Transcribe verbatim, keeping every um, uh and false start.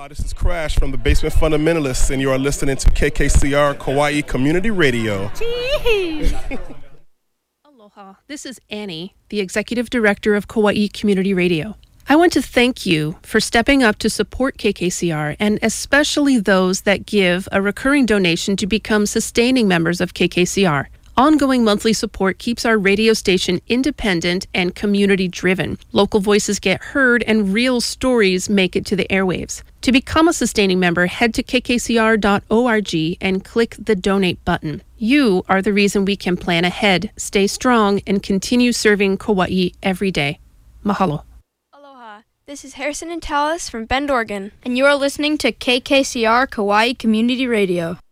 Aloha, this is Crash from the Basement Fundamentalists, and you are listening to K K C R Kauai Community Radio. Aloha, this is Annie, the Executive Director of Kauai Community Radio. I want to thank you for stepping up to support K K C R, and especially those that give a recurring donation to become sustaining members of K K C R. Ongoing monthly support keeps our radio station independent and community-driven. Local voices get heard and real stories make it to the airwaves. To become a sustaining member, head to k k c r dot org and click the donate button. You are the reason we can plan ahead, stay strong, and continue serving Kauai every day. Mahalo. Aloha, this is Harrison and Talis from Bend, Oregon, and you are listening to K K C R Kauai Community Radio.